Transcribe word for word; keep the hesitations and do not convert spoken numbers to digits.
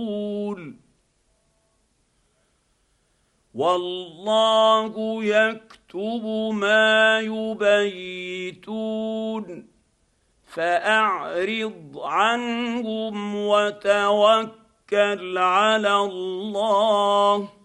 والله يكتب ما يبيتون فأعرض عنهم وتوكل على الله